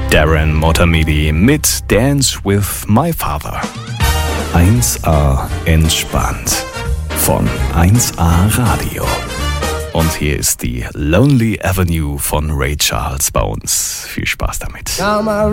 Darren Motamedi mit Dance with My Father. 1A entspannt von 1A Radio. Und hier ist die Lonely Avenue von Ray Charles bei uns. Viel Spaß damit. Now my